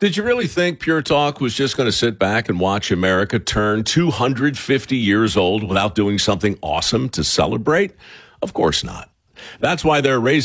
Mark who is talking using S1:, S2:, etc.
S1: Did you really think Pure Talk was just going to sit back and watch America turn 250 years old without doing something awesome to celebrate? Of course not. That's why they're raising